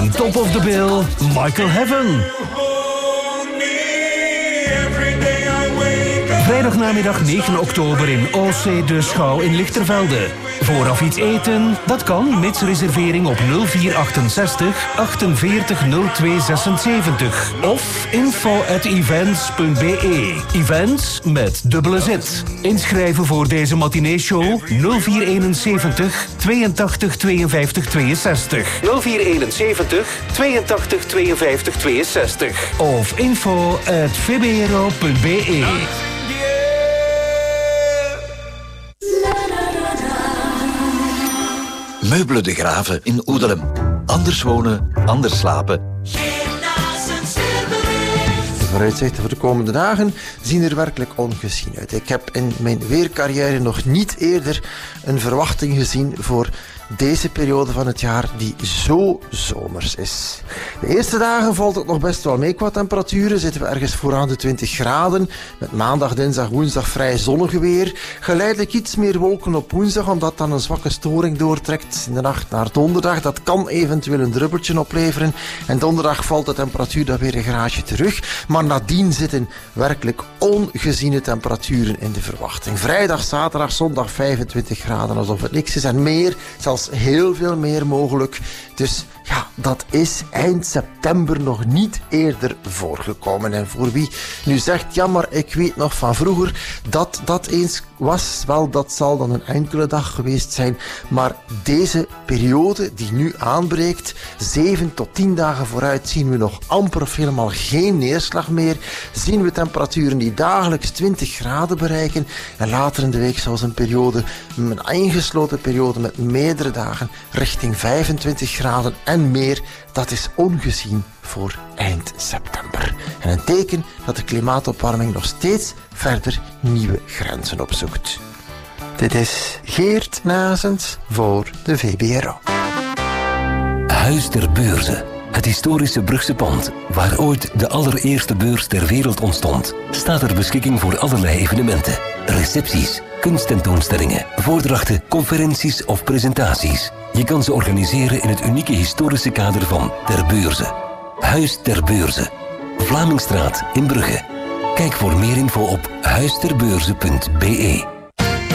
En top of the bill, Michael Heaven. Vrijdagnamiddag 9 oktober in OC De Schouw in Lichtervelde. Vooraf iets eten? Dat kan, mits reservering op 0468 48 02 76 of info@events.be. Events met dubbele Z. Inschrijven voor deze matineeshow 0471 82 52 62. 0471 82 52 62 of info@vbro.be. Meubelen de Graven in Oedelem. Anders wonen, anders slapen. De vooruitzichten voor de komende dagen zien er werkelijk ongezien uit. Ik heb in mijn weercarrière nog niet eerder een verwachting gezien voor deze periode van het jaar die zo zomers is. De eerste dagen valt het nog best wel mee qua temperaturen. Zitten we ergens vooraan de 20 graden. Met maandag, dinsdag, woensdag vrij zonnig weer. Geleidelijk iets meer wolken op woensdag, omdat dan een zwakke storing doortrekt in de nacht naar donderdag. Dat kan eventueel een druppeltje opleveren. En donderdag valt de temperatuur dan weer een graadje terug. Maar nadien zitten werkelijk ongeziene temperaturen in de verwachting. Vrijdag, zaterdag, zondag 25 graden alsof het niks is en meer. Zelfs heel veel meer mogelijk. Dus ja, dat is eind september nog niet eerder voorgekomen. En voor wie nu zegt, ja, maar ik weet nog van vroeger dat eens was, wel, dat zal dan een enkele dag geweest zijn. Maar deze periode die nu aanbreekt, 7 tot 10 dagen vooruit, zien we nog amper of helemaal geen neerslag meer. Zien we temperaturen die dagelijks 20 graden bereiken. En later in de week zelfs een periode, een ingesloten periode met meerdere dagen richting 25 graden en meer. Dat is ongezien voor eind september. En een teken dat de klimaatopwarming nog steeds verder nieuwe grenzen opzoekt. Dit is Geert Nazens voor de VBRO. Huis ter Beurze. Het historische Brugse pand, waar ooit de allereerste beurs ter wereld ontstond, staat ter beschikking voor allerlei evenementen. Recepties, kunsttentoonstellingen, voordrachten, conferenties of presentaties. Je kan ze organiseren in het unieke historische kader van Ter Beurze. Huis ter Beurze. Vlamingstraat in Brugge. Kijk voor meer info op huisterbeurze.be.